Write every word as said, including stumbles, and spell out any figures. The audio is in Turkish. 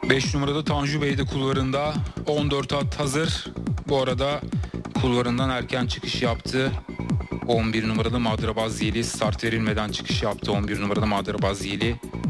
beş numarada Tanju Bey de kulvarında. on dört at hazır. Bu arada kulvarından erken çıkış yaptı. on bir numaralı Madrabaz Yeli start verilmeden çıkış yaptı. on bir numaralı Madrabaz Yeli.